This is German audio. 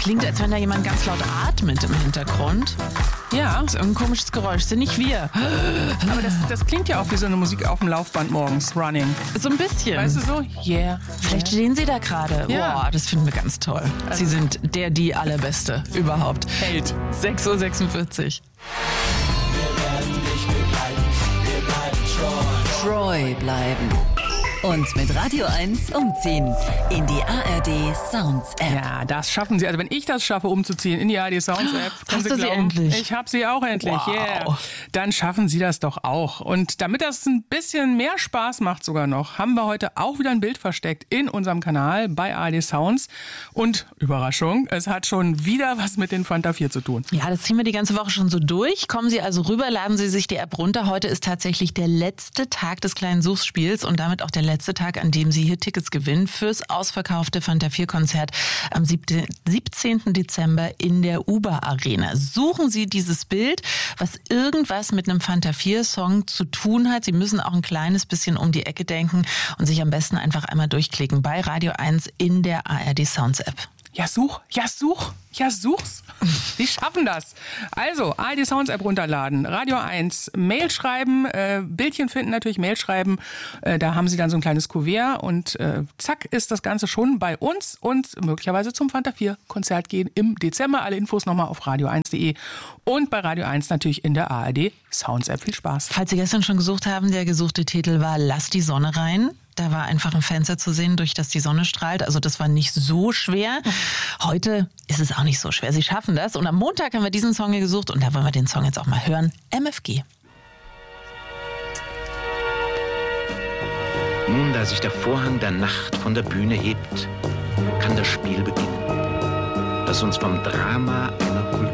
klingt, als wenn da jemand ganz laut atmet im Hintergrund. Ja. Das ist irgendein komisches Geräusch, sind nicht wir. Aber das klingt ja auch wie so eine Musik auf dem Laufband morgens, Running. So ein bisschen. Weißt du so? Yeah. Vielleicht stehen Sie da gerade. Ja. Boah, das finden wir ganz toll. Sie sind die allerbeste überhaupt. Held. 6:46 Uhr. Treu bleiben. Und mit Radio 1 umziehen in die ARD Sounds App. Ja, das schaffen Sie. Also wenn ich das schaffe, umzuziehen in die ARD Sounds App, können Hast Sie du sie glauben, endlich? ich habe sie auch endlich. Wow. Yeah. Dann schaffen Sie das doch auch. Und damit das ein bisschen mehr Spaß macht sogar noch, haben wir heute auch wieder ein Bild versteckt in unserem Kanal bei ARD Sounds. Und Überraschung, es hat schon wieder was mit den Fanta 4 zu tun. Ja, das ziehen wir die ganze Woche schon so durch. Kommen Sie also rüber, laden Sie sich die App runter. Heute ist tatsächlich der letzte Tag des kleinen Suchspiels und damit auch der letzte Tag, an dem Sie hier Tickets gewinnen fürs ausverkaufte Fanta 4 Konzert am 17. Dezember in der Uber Arena. Suchen Sie dieses Bild, was irgendwas mit einem Fanta 4 Song zu tun hat. Sie müssen auch ein kleines bisschen um die Ecke denken und sich am besten einfach einmal durchklicken bei Radio 1 in der ARD Sounds App. Ja, such's. Sie schaffen das. Also, ARD Sounds App runterladen, Radio 1, Mail schreiben, Bildchen finden natürlich, Mail schreiben. Da haben Sie dann so ein kleines Kuvert und zack ist das Ganze schon bei uns und möglicherweise zum Fanta 4 Konzert gehen im Dezember. Alle Infos nochmal auf radio1.de und bei Radio 1 natürlich in der ARD Sounds App. Viel Spaß. Falls Sie gestern schon gesucht haben, der gesuchte Titel war Lass die Sonne rein. Da war einfach ein Fenster zu sehen, durch das die Sonne strahlt. Also das war nicht so schwer. Heute ist es auch nicht so schwer. Sie schaffen das. Und am Montag haben wir diesen Song hier gesucht und da wollen wir den Song jetzt auch mal hören. MFG. Nun, da sich der Vorhang der Nacht von der Bühne hebt, kann das Spiel beginnen, das uns vom Drama einer